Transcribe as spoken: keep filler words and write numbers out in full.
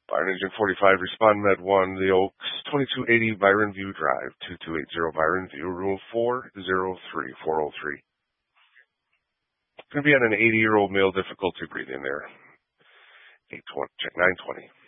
Byron Engine forty-five, Respond Med one, The Oaks, twenty-two eighty Byron View Drive, two two eight zero Byron View, room four oh three, four oh three. Going to be on an eighty-year-old male, difficulty breathing there. eight twenty, check nine twenty.